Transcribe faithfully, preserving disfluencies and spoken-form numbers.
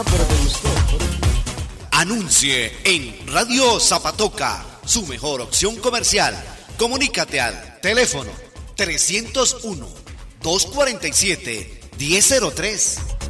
Pero te gustó. Anuncie en Radio Zapatoca, su mejor opción comercial. Comunícate al teléfono trescientos uno, doscientos cuarenta y siete, diez cero tres.